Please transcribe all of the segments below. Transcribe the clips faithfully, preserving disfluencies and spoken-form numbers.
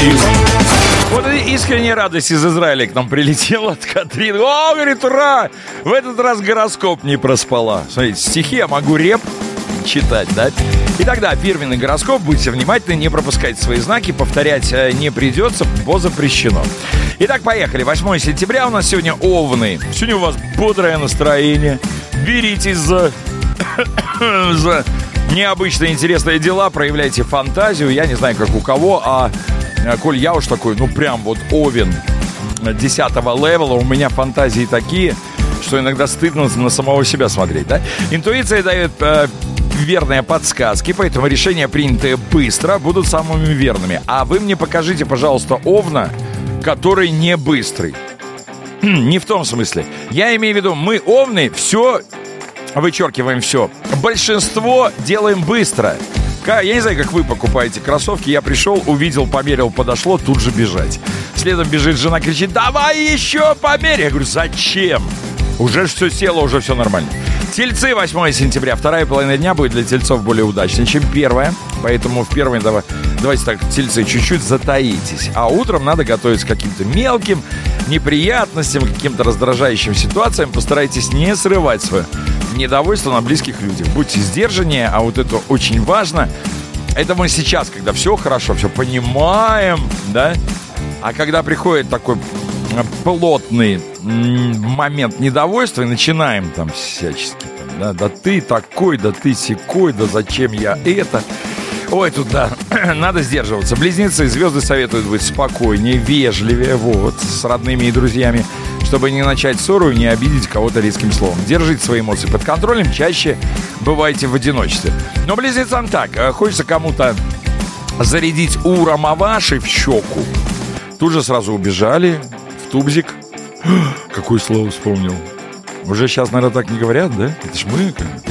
Вот и искренняя радость из Израиля к нам прилетела от Катрины. О, говорит, ура! В этот раз гороскоп не проспала. Смотрите, стихи я могу реп читать, да? И тогда фирменный гороскоп. Будьте внимательны, не пропускайте свои знаки. Повторять не придется, бо запрещено. Итак, поехали. восьмое сентября у нас сегодня Овны. Сегодня у вас бодрое настроение. Беритесь за... за необычные интересные дела. Проявляйте фантазию. Я не знаю, как у кого, а... Коль я уж такой, ну прям вот Овен десятого левела, у меня фантазии такие, что иногда стыдно на самого себя смотреть, да? Интуиция дает э, верные подсказки, поэтому решения, принятые быстро, будут самыми верными. А вы мне покажите, пожалуйста, Овна, который не быстрый. Не в том смысле. Я имею в виду, мы, Овны, все, вычеркиваем все. Большинство делаем быстро. Я не знаю, как вы покупаете кроссовки. Я пришел, увидел, померил, подошло, тут же бежать. Следом бежит жена, кричит: давай еще померь. Я говорю: зачем? Уже все село, уже все нормально. Тельцы, восьмое сентября. Вторая половина дня будет для тельцов более удачной, чем первая. Поэтому в первой давай, давайте так, тельцы, чуть-чуть затаитесь. А утром надо готовиться к каким-то мелким неприятностям, каким-то раздражающим ситуациям. Постарайтесь не срывать свое недовольство на близких людях. Будьте сдержаннее, а вот это очень важно. Это мы сейчас, когда все хорошо, все понимаем, да? А когда приходит такой плотный момент недовольства, и начинаем там всячески, там, да, да ты такой, да ты сякой, да зачем я это... Ой, тут, да, надо сдерживаться. Близнецы, звезды советуют быть спокойнее, вежливее, вот, с родными и друзьями, чтобы не начать ссору и не обидеть кого-то резким словом. Держите свои эмоции под контролем, чаще бывайте в одиночестве. Но близнецам так, хочется кому-то зарядить урамаваши в щеку. Тут же сразу убежали в тубзик. Какое слово вспомнил. Уже сейчас, наверное, так не говорят, да? Это ж мы...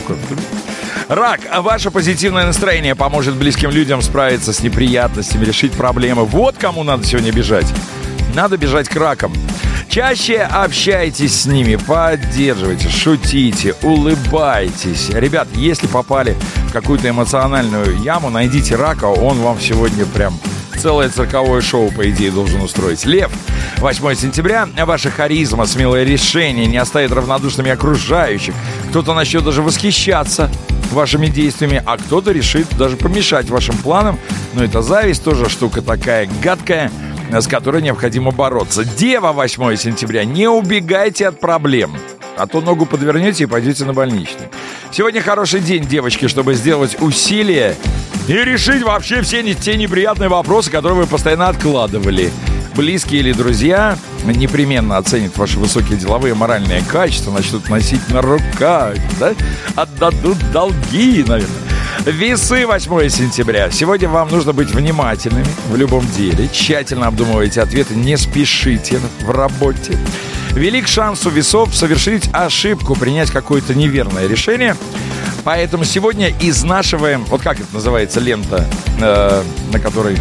Рак, ваше позитивное настроение поможет близким людям справиться с неприятностями, решить проблемы. Вот кому надо сегодня бежать. Надо бежать к ракам. Чаще общайтесь с ними, поддерживайте, шутите, улыбайтесь. Ребят, если попали в какую-то эмоциональную яму, найдите рака, он вам сегодня прям целое цирковое шоу, по идее, должен устроить. Лев, восьмое сентября. Ваша харизма, смелое решение не оставит равнодушными окружающих. Кто-то начнет даже восхищаться вашими действиями, а кто-то решит даже помешать вашим планам. Но это зависть тоже штука такая гадкая, с которой необходимо бороться. Дева, восьмое сентября. Не убегайте от проблем, а то ногу подвернете и пойдете на больничный. Сегодня хороший день, девочки, чтобы сделать усилия и решить вообще все те неприятные вопросы, которые вы постоянно откладывали. Близкие или друзья непременно оценят ваши высокие деловые и моральные качества, начнут носить на руках, да? Отдадут долги, наверное. Весы, восьмое сентября. Сегодня вам нужно быть внимательными в любом деле. Тщательно обдумывайте ответы, не спешите в работе. Велик шанс у весов совершить ошибку, принять какое-то неверное решение. Поэтому сегодня изнашиваем, вот как это называется лента, э, на которой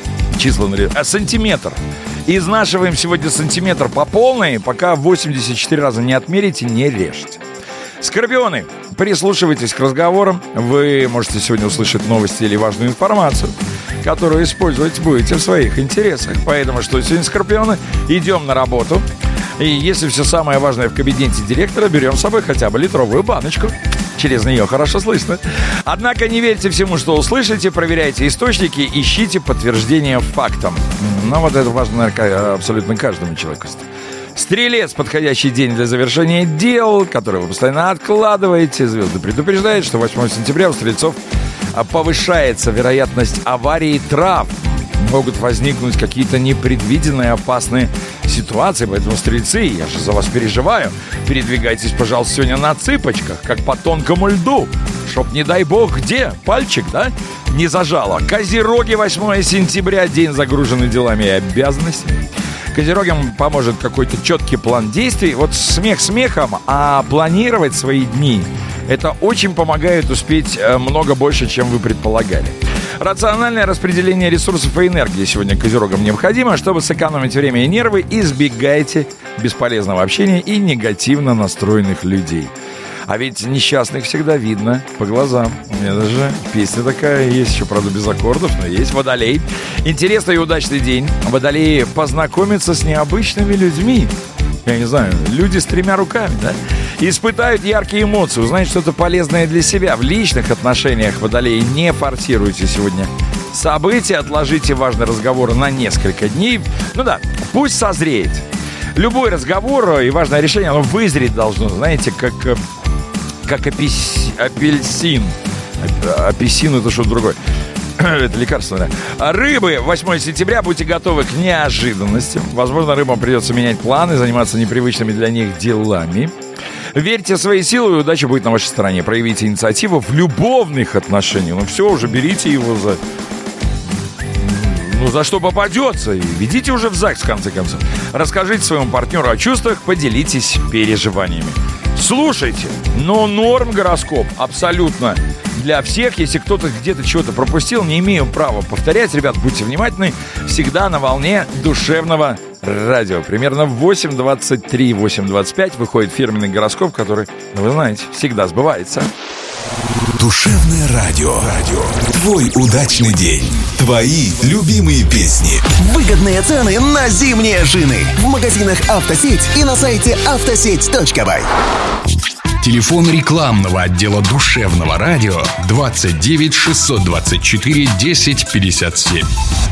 числа нарисованы, а, сантиметр. Изнашиваем сегодня сантиметр по полной, пока восемьдесят четыре раза не отмерите, не режьте. Скорпионы, прислушивайтесь к разговорам. Вы можете сегодня услышать новости или важную информацию, которую использовать будете в своих интересах. Поэтому что сегодня, скорпионы? Идем на работу. И если все самое важное в кабинете директора, берем с собой хотя бы литровую баночку. Через нее хорошо слышно. Однако не верьте всему, что услышите. Проверяйте источники, ищите подтверждение фактам. Но вот это важно, наверное, абсолютно каждому человеку. Стрелец, подходящий день для завершения дел, которые вы постоянно откладываете. Звезды предупреждают, что восьмое сентября у стрельцов повышается вероятность аварий, травм. Могут возникнуть какие-то непредвиденные опасные ситуации. Поэтому, стрельцы, я же за вас переживаю. Передвигайтесь, пожалуйста, сегодня на цыпочках, как по тонкому льду, чтоб, не дай бог, где пальчик, да, не зажало. Козероги, восьмое сентября, день загруженный делами и обязанностями. Козерогам поможет какой-то четкий план действий. Вот смех смехом, а планировать свои дни — это очень помогает успеть много больше, чем вы предполагали. Рациональное распределение ресурсов и энергии сегодня козерогам необходимо. Чтобы сэкономить время и нервы, избегайте бесполезного общения и негативно настроенных людей. А ведь несчастных всегда видно по глазам. У меня даже песня такая есть, еще, правда, без аккордов, но есть. Водолей. Интересный и удачный день. Водолеи познакомятся с необычными людьми. Я не знаю, люди с тремя руками, да? Испытают яркие эмоции, узнают что-то полезное для себя. В личных отношениях, водолеи, не форсируйте сегодня события, отложите важный разговор на несколько дней. Ну да, пусть созреет. Любой разговор и важное решение, оно вызреть должно, знаете, как, как апельс, апельсин. Апельсин — это что-то другое. Это лекарство, да. А рыбы, восьмое сентября, будьте готовы к неожиданностям. Возможно, рыбам придется менять планы, заниматься непривычными для них делами. Верьте в свои силы, и удача будет на вашей стороне. Проявите инициативу в любовных отношениях. Ну все, уже берите его за... Ну, за что попадется. И ведите уже в ЗАГС, в конце концов. Расскажите своему партнеру о чувствах, поделитесь переживаниями. Слушайте, но норм гороскоп абсолютно для всех. Если кто-то где-то чего-то пропустил, не имею права повторять. Ребят, будьте внимательны. Всегда на волне душевного радио. Примерно в восемь двадцать три, восемь двадцать пять выходит фирменный гороскоп, который, ну, вы знаете, всегда сбывается. Душевное радио. Радио. Твой удачный день. Твои любимые песни. Выгодные цены на зимние шины. В магазинах «Автосеть» и на сайте автосеть точка бай. Телефон рекламного отдела душевного радио двадцать девять шестьсот двадцать четыре десять пятьдесят семь.